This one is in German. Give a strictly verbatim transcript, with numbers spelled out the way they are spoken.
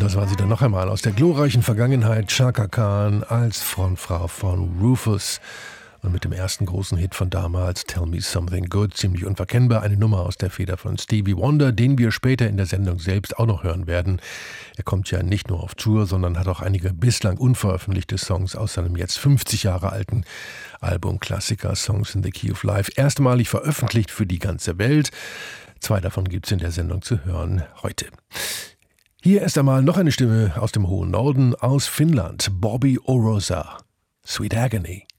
Das war sie dann noch einmal aus der glorreichen Vergangenheit, Chaka Khan als Frontfrau von Rufus. Und mit dem ersten großen Hit von damals, Tell Me Something Good, ziemlich unverkennbar, eine Nummer aus der Feder von Stevie Wonder, den wir später in der Sendung selbst auch noch hören werden. Er kommt ja nicht nur auf Tour, sondern hat auch einige bislang unveröffentlichte Songs aus seinem jetzt fünfzig Jahre alten Album Klassiker Songs in the Key of Life erstmalig veröffentlicht für die ganze Welt. Zwei davon gibt es in der Sendung zu hören heute. Hier erst einmal noch eine Stimme aus dem hohen Norden, aus Finnland, Bobby Orosa, Sweet Agony.